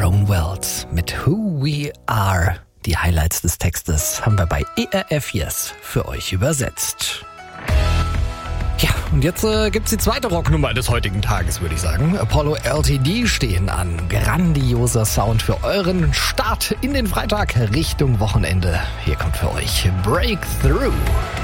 Own World mit Who We Are. Die Highlights des Textes haben wir bei ERF Yes für euch übersetzt. Ja, und jetzt gibt's die zweite Rocknummer des heutigen Tages, würde ich sagen. Apollo LTD stehen an. Grandioser Sound für euren Start in den Freitag Richtung Wochenende. Hier kommt für euch Breakthrough.